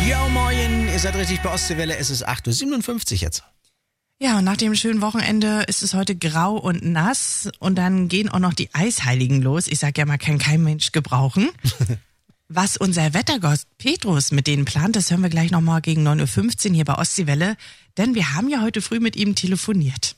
Ja, moin, ihr seid richtig bei Ostseewelle, es ist 8.57 Uhr jetzt. Ja, und nach dem schönen Wochenende ist es heute grau und nass und dann gehen auch noch die Eisheiligen los. Ich sag ja mal, kann kein Mensch gebrauchen. Was unser Wettergott Petrus mit denen plant, das hören wir gleich nochmal gegen 9.15 Uhr hier bei Ostseewelle, denn wir haben ja heute früh mit ihm telefoniert.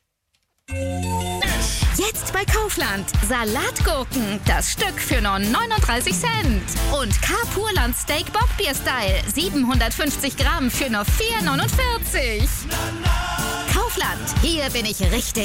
Jetzt bei Kaufland. Salatgurken, das Stück für nur 39 Cent. Und K-Purland Steak Bockbier Style, 750 Gramm für nur 4,49. Kaufland, hier bin ich richtig.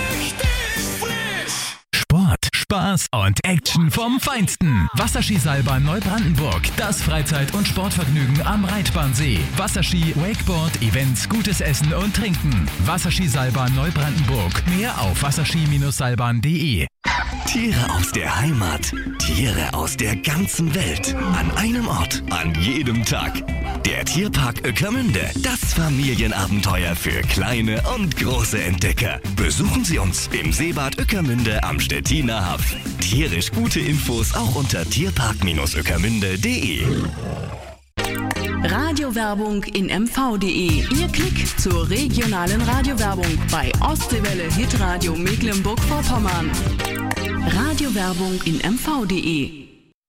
Sport, Spaß und Action vom Feinsten. Wasserskiseilbahn Neubrandenburg. Das Freizeit- und Sportvergnügen am Reitbahnsee. Wasserski, Wakeboard, Events, gutes Essen und Trinken. Wasserskiseilbahn Neubrandenburg. Mehr auf wasserski-seilbahn.de. Tiere aus der Heimat. Tiere aus der ganzen Welt. An einem Ort. An jedem Tag. Der Tierpark Ueckermünde. Das Familienabenteuer für kleine und große Entdecker. Besuchen Sie uns im Seebad Ueckermünde am Stettiner Haff. Tierisch gute Infos auch unter tierpark-ueckermünde.de. Radiowerbung in mv.de. Ihr Klick zur regionalen Radiowerbung bei Ostseewelle Hitradio Mecklenburg-Vorpommern. Radiowerbung in mv.de.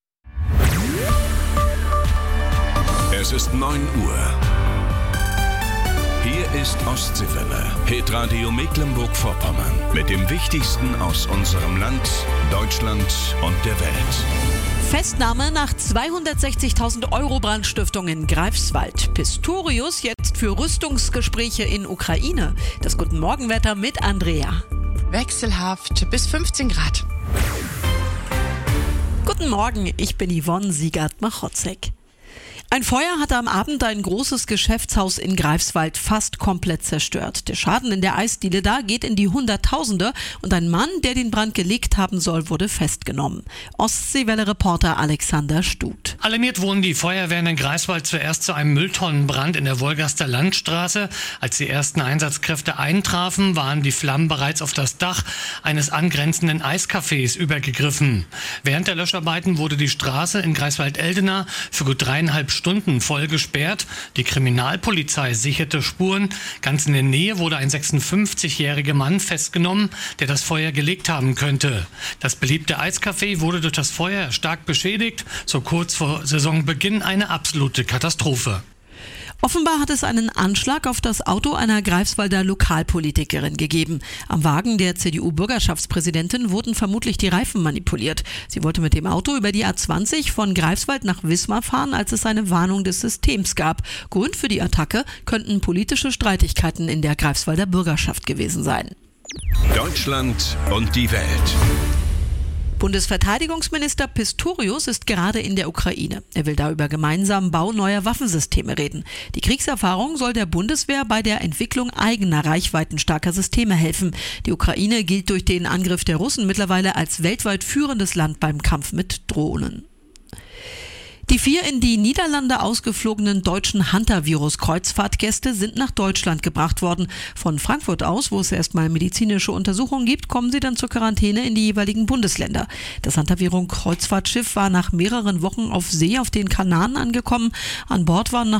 Es ist 9 Uhr. Hier ist Ostseewelle, Hitradio Mecklenburg-Vorpommern. Mit dem Wichtigsten aus unserem Land, Deutschland und der Welt. Festnahme nach 260.000 Euro Brandstiftung in Greifswald. Pistorius jetzt für Rüstungsgespräche in Ukraine. Das Guten Morgenwetter mit Andrea. Wechselhaft bis 15 Grad. Guten Morgen, ich bin Yvonne Siegert-Machotzek. Ein Feuer hatte am Abend ein großes Geschäftshaus in Greifswald fast komplett zerstört. Der Schaden in der Eisdiele da geht in die Hunderttausende und ein Mann, der den Brand gelegt haben soll, wurde festgenommen. Ostseewelle-Reporter Alexander Stut. Alarmiert wurden die Feuerwehren in Greifswald zuerst zu einem Mülltonnenbrand in der Wolgaster Landstraße. Als die ersten Einsatzkräfte eintrafen, waren die Flammen bereits auf das Dach eines angrenzenden Eiscafés übergegriffen. Während der Löscharbeiten wurde die Straße in Greifswald-Eldena für gut 3,5 Stunden voll gesperrt. Die Kriminalpolizei sicherte Spuren. Ganz in der Nähe wurde ein 56-jähriger Mann festgenommen, der das Feuer gelegt haben könnte. Das beliebte Eiscafé wurde durch das Feuer stark beschädigt. So kurz vor Saisonbeginn eine absolute Katastrophe. Offenbar hat es einen Anschlag auf das Auto einer Greifswalder Lokalpolitikerin gegeben. Am Wagen der CDU-Bürgerschaftspräsidentin wurden vermutlich die Reifen manipuliert. Sie wollte mit dem Auto über die A20 von Greifswald nach Wismar fahren, als es eine Warnung des Systems gab. Grund für die Attacke könnten politische Streitigkeiten in der Greifswalder Bürgerschaft gewesen sein. Deutschland und die Welt. Bundesverteidigungsminister Pistorius ist gerade in der Ukraine. Er will da über gemeinsamen Bau neuer Waffensysteme reden. Die Kriegserfahrung soll der Bundeswehr bei der Entwicklung eigener reichweitenstarker Systeme helfen. Die Ukraine gilt durch den Angriff der Russen mittlerweile als weltweit führendes Land beim Kampf mit Drohnen. Die 4 in die Niederlande ausgeflogenen deutschen Hantavirus-Kreuzfahrtgäste sind nach Deutschland gebracht worden. Von Frankfurt aus, wo es erstmal medizinische Untersuchungen gibt, kommen sie dann zur Quarantäne in die jeweiligen Bundesländer. Das Hantavirus-Kreuzfahrtschiff war nach mehreren Wochen auf See auf den Kanaren angekommen. An Bord waren nach